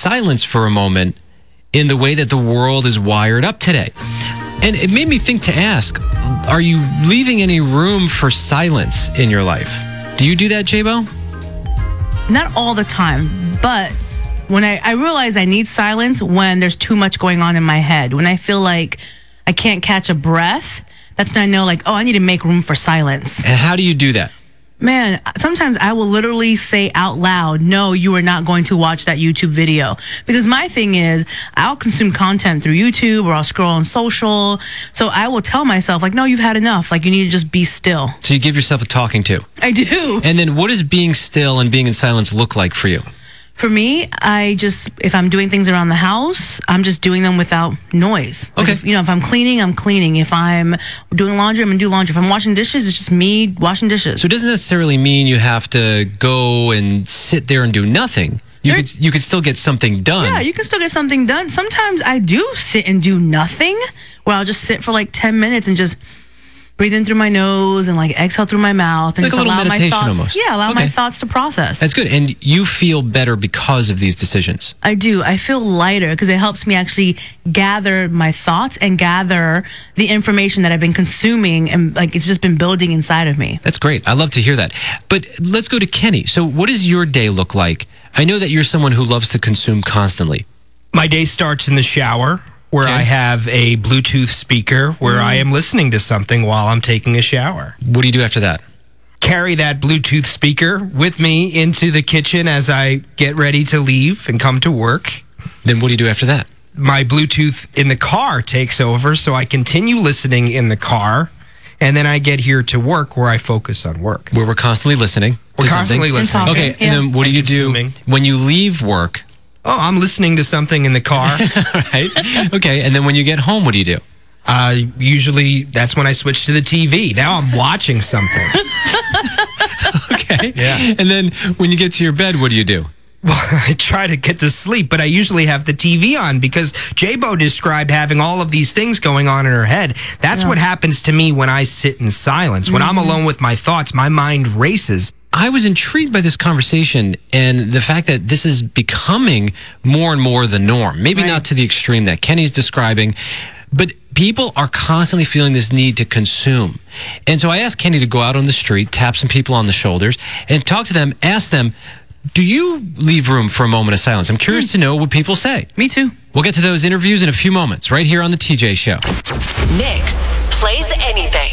silence for a moment in the way that the world is wired up today. And it made me think to ask, are you leaving any room for silence in your life? Do you do that, J-Bo? Not all the time, but when I realize I need silence when there's too much going on in my head. When I feel like I can't catch a breath, that's when I know, like, oh, I need to make room for silence. And how do you do that? Man, sometimes I will literally say out loud, no, you are not going to watch that YouTube video. Because my thing is, I'll consume content through YouTube or I'll scroll on social. So I will tell myself, like, no, you've had enough. Like, you need to just be still. So you give yourself a talking to. I do. And then what does being still and being in silence look like for you? For me, if I'm doing things around the house, I'm just doing them without noise. Like Okay. if I'm cleaning, I'm cleaning. If I'm doing laundry, I'm going to do laundry. If I'm washing dishes, it's just me washing dishes. So it doesn't necessarily mean you have to go and sit there and do nothing. You could still get something done. Yeah, you can still get something done. Sometimes I do sit and do nothing, where I'll just sit for like 10 minutes and just breathe in through my nose and like exhale through my mouth and Like a just little allow my meditation thoughts. almost. Yeah, allow Okay. my thoughts to process. That's good. And you feel better because of these decisions. I do. I feel lighter because it helps me actually gather my thoughts and gather the information that I've been consuming, and like it's just been building inside of me. That's great. I love to hear that. But let's go to Kenny. So what does your day look like? I know that you're someone who loves to consume constantly. My day starts in the shower, where Okay. I have a Bluetooth speaker where I am listening to something while I'm taking a shower. What do you do after that? Carry that Bluetooth speaker with me into the kitchen as I get ready to leave and come to work. Then what do you do after that? My Bluetooth in the car takes over, so I continue listening in the car. And then I get here to work where I focus on work. Where we're constantly listening. We're to constantly something. listening. talking. Okay, Yeah. and then what do you do Consuming. when you leave work? Oh, I'm listening to something in the car. Right? Okay, and then when you get home, what do you do? Usually that's when I switch to the TV. Now I'm watching something. Okay. Yeah. And then when you get to your bed, what do you do? Well, I try to get to sleep, but I usually have the TV on because J-Bo described having all of these things going on in her head. That's what happens to me when I sit in silence. When I'm alone with my thoughts, my mind races. I was intrigued by this conversation and the fact that this is becoming more and more the norm. Maybe not to the extreme that Kenny's describing, but people are constantly feeling this need to consume. And so I asked Kenny to go out on the street, tap some people on the shoulders, and talk to them, ask them, do you leave room for a moment of silence? I'm curious to know what people say. Me too. We'll get to those interviews in a few moments right here on The TJ Show. Nix plays anything.